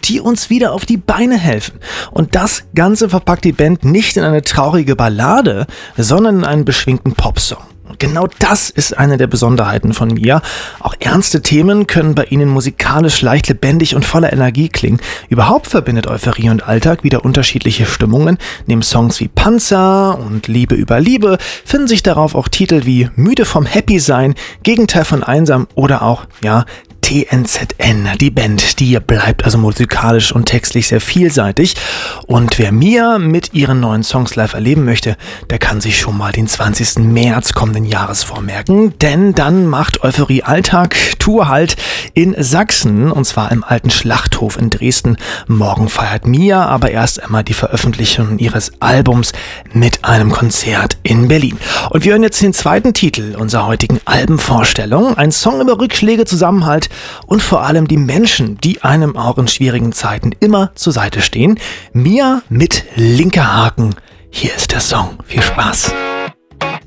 die uns wieder auf die Beine helfen. Und das Ganze verpackt die Band nicht in eine traurige Ballade, sondern in einen beschwingten Popsong. Und genau das ist eine der Besonderheiten von Mia. Auch ernste Themen können bei ihnen musikalisch leicht lebendig und voller Energie klingen. Überhaupt verbindet Euphorie und Alltag wieder unterschiedliche Stimmungen. Neben Songs wie Panzer und Liebe über Liebe finden sich darauf auch Titel wie Müde vom Happy Sein, Gegenteil von Einsam oder auch, TNZN, die Band, die bleibt also musikalisch und textlich sehr vielseitig. Und wer Mia mit ihren neuen Songs live erleben möchte, der kann sich schon mal den 20. März kommenden Jahres vormerken, denn dann macht Euphorie Alltag Tour halt in Sachsen, und zwar im Alten Schlachthof in Dresden. Morgen feiert Mia aber erst einmal die Veröffentlichung ihres Albums mit einem Konzert in Berlin. Und wir hören jetzt den zweiten Titel unserer heutigen Albenvorstellung, ein Song über Rückschläge, Zusammenhalt und vor allem die Menschen, die einem auch in schwierigen Zeiten immer zur Seite stehen. Mia mit Linker Haken. Hier ist der Song. Viel Spaß.